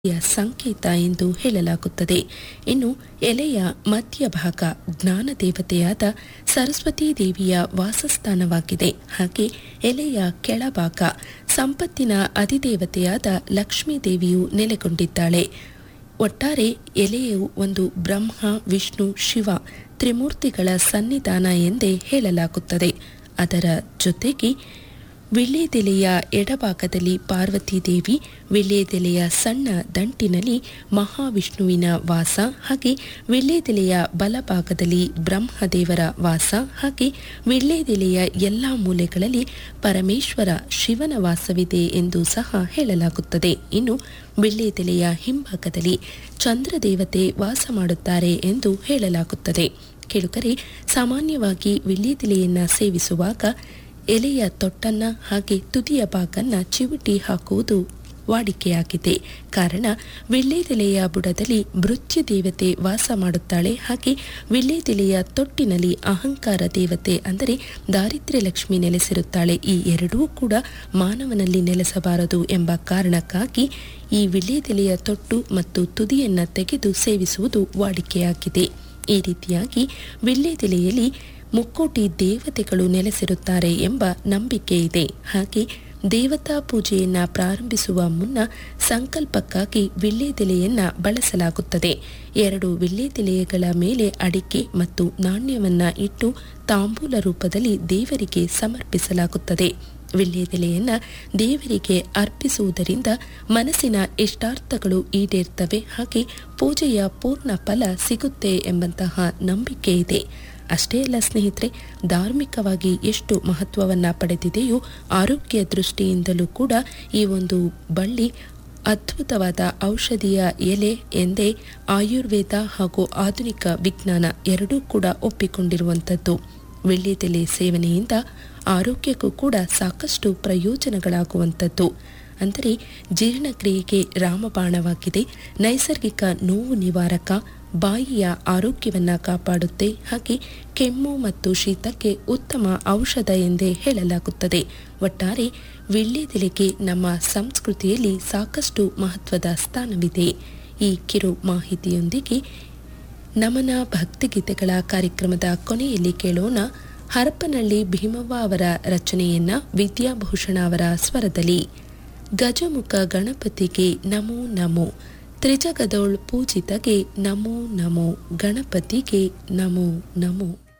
ಸಂಕೇತ ಎಂದು ಹೇಳಲಾಗುತ್ತದೆ. ಇನ್ನು ಎಲೆಯ ಮಧ್ಯಭಾಗ ಜ್ಞಾನ ದೇವತೆಯಾದ ಸರಸ್ವತೀ ದೇವಿಯ ವಾಸಸ್ಥಾನವಾಗಿದೆ. ಹಾಗೆ ಎಲೆಯ ಕೆಳಭಾಗ ಸಂಪತ್ತಿನ ಅಧಿದೇವತೆಯಾದ ಲಕ್ಷ್ಮೀ ದೇವಿಯು ನೆಲೆಗೊಂಡಿದ್ದಾಳೆ. ಒಟ್ಟಾರೆ ಎಲೆಯು ಒಂದು ಬ್ರಹ್ಮ, ವಿಷ್ಣು, ಶಿವ ತ್ರಿಮೂರ್ತಿಗಳ ಸನ್ನಿಧಾನ ಎಂದೇ ಹೇಳಲಾಗುತ್ತದೆ. ಅದರ ಜೊತೆಗೆ ವಿಳ್ಯದೆಲೆಯ ಎಡಭಾಗದಲ್ಲಿ ಪಾರ್ವತೀ ದೇವಿ, ವಿಳ್ಯದೆಲೆಯ ಸಣ್ಣ ದಂಟಿನಲ್ಲಿ ಮಹಾವಿಷ್ಣುವಿನ ವಾಸ, ಹಾಗೆ ವಿಳ್ಯದೆಲೆಯ ಬಲಭಾಗದಲ್ಲಿ ಬ್ರಹ್ಮದೇವರ ವಾಸ, ಹಾಗೆ ವಿಳ್ಯದೆಲೆಯ ಎಲ್ಲ ಮೂಲೆಗಳಲ್ಲಿ ಪರಮೇಶ್ವರ ಶಿವನ ವಾಸವಿದೆ ಎಂದು ಸಹ ಹೇಳಲಾಗುತ್ತದೆ. ಇನ್ನು ವಿಳ್ಯದೆಲೆಯ ಹಿಂಭಾಗದಲ್ಲಿ ಚಂದ್ರದೇವತೆ ವಾಸ ಮಾಡುತ್ತಾರೆ ಎಂದು ಹೇಳಲಾಗುತ್ತದೆ. ಕೇಳುಗರೆ, ಸಾಮಾನ್ಯವಾಗಿ ವಿಳ್ಯದೆಲೆಯನ್ನು ಸೇವಿಸುವಾಗ ಎಲೆಯ ತೊಟ್ಟನ್ನ ಹಾಗೆ ತುದಿಯ ಭಾಗನ್ನ ಚಿವುಟಿ ಹಾಕುವುದು ವಾಡಿಕೆಯಾಗಿದೆ. ಕಾರಣ ವಿಳ್ಯದೆಲೆಯ ಬುಡದಲ್ಲಿ ಮೃತ್ಯು ದೇವತೆ ವಾಸ ಮಾಡುತ್ತಾಳೆ. ಹಾಗೆ ವಿಳ್ಯದೆಲೆಯ ತೊಟ್ಟಿನಲ್ಲಿ ಅಹಂಕಾರ ದೇವತೆ ಅಂದರೆ ದಾರಿದ್ರ್ಯ ಲಕ್ಷ್ಮಿ ನೆಲೆಸಿರುತ್ತಾಳೆ. ಈ ಎರಡೂ ಕೂಡ ಮಾನವನಲ್ಲಿ ನೆಲೆಸಬಾರದು ಎಂಬ ಕಾರಣಕ್ಕಾಗಿ ಈ ವಿಳ್ಯದೆಲೆಯ ತೊಟ್ಟು ಮತ್ತು ತುದಿಯನ್ನು ತೆಗೆದು ಸೇವಿಸುವುದು ವಾಡಿಕೆಯಾಗಿದೆ. ಈ ರೀತಿಯಾಗಿ ವಿಳ್ಯದೆಲೆಯಲ್ಲಿ ಮುಕ್ಕೋಟಿ ದೇವತೆಗಳು ನೆಲೆಸಿರುತ್ತಾರೆ ಎಂಬ ನಂಬಿಕೆ ಇದೆ. ಹಾಗೆ ದೇವತಾ ಪೂಜೆಯನ್ನ ಪ್ರಾರಂಭಿಸುವ ಮುನ್ನ ಸಂಕಲ್ಪಕ್ಕಾಗಿ ವಿಳ್ಯದೆಲೆಯನ್ನ ಬಳಸಲಾಗುತ್ತದೆ. 2 ವಿಳ್ಯದೆಲೆಗಳ ಮೇಲೆ ಅಡಿಕೆ ಮತ್ತು ನಾಣ್ಯವನ್ನ ಇಟ್ಟು ತಾಂಬೂಲ ರೂಪದಲ್ಲಿ ದೇವರಿಗೆ ಸಮರ್ಪಿಸಲಾಗುತ್ತದೆ. ವಿಳ್ಯದೆಲೆಯನ್ನ ದೇವರಿಗೆ ಅರ್ಪಿಸುವುದರಿಂದ ಮನಸ್ಸಿನ ಇಷ್ಟಾರ್ಥಗಳು ಈಡೇರ್ತವೆ, ಹಾಗೆ ಪೂಜೆಯ ಪೂರ್ಣ ಫಲ ಸಿಗುತ್ತೆ ಎಂಬಂತಹ ನಂಬಿಕೆ ಇದೆ. ಅಷ್ಟೇ ಅಲ್ಲ ಸ್ನೇಹಿತರೆ, ಧಾರ್ಮಿಕವಾಗಿ ಎಷ್ಟು ಮಹತ್ವವನ್ನು ಪಡೆದಿದೆಯೋ ಆರೋಗ್ಯ ದೃಷ್ಟಿಯಿಂದಲೂ ಕೂಡ ಈ ಒಂದು ಬಳ್ಳಿ ಅದ್ಭುತವಾದ ಔಷಧಿಯ ಎಲೆ ಎಂದೇ ಆಯುರ್ವೇದ ಹಾಗೂ ಆಧುನಿಕ ವಿಜ್ಞಾನ ಎರಡೂ ಕೂಡ ಒಪ್ಪಿಕೊಂಡಿರುವಂಥದ್ದು. ವಿಳ್ಯದೆಲೆ ಸೇವನೆಯಿಂದ ಆರೋಗ್ಯಕ್ಕೂ ಕೂಡ ಸಾಕಷ್ಟು ಪ್ರಯೋಜನಗಳಾಗುವಂಥದ್ದು. ಅಂದರೆ ಜೀರ್ಣಕ್ರಿಯೆಗೆ ರಾಮಬಾಣವಾಗಿದೆ, ನೈಸರ್ಗಿಕ ನೋವು ನಿವಾರಕ, ಬಾಯಿಯ ಆರೋಗ್ಯವನ್ನು ಕಾಪಾಡುತ್ತೆ, ಹಾಗೆ ಕೆಮ್ಮು ಮತ್ತು ಶೀತಕ್ಕೆ ಉತ್ತಮ ಔಷಧ ಎಂದೇ ಹೇಳಲಾಗುತ್ತದೆ. ಒಟ್ಟಾರೆ ವಿಳ್ಯದೆಲೆಗೆ ನಮ್ಮ ಸಂಸ್ಕೃತಿಯಲ್ಲಿ ಸಾಕಷ್ಟು ಮಹತ್ವದ ಸ್ಥಾನವಿದೆ. ಈ ಕಿರು ಮಾಹಿತಿಯೊಂದಿಗೆ ನಮನ ಭಕ್ತಿಗೀತೆಗಳ ಕಾರ್ಯಕ್ರಮದ ಕೊನೆಯಲ್ಲಿ ಕೇಳೋಣ ಹರಪನಹಳ್ಳಿ ಭೀಮವ್ವ ಅವರ ರಚನೆಯನ್ನ ವಿದ್ಯಾಭೂಷಣ ಅವರ ಸ್ವರದಲ್ಲಿ. ಗಜಮುಖ ಗಣಪತಿಗೆ ನಮೋ ನಮೋ, ತ್ರಿಜಗದೋಳ್ ಪೂಜಿತಗೆ ನಮೋ ನಮೋ, ಗಣಪತಿಗೆ ನಮೋ ನಮೋ.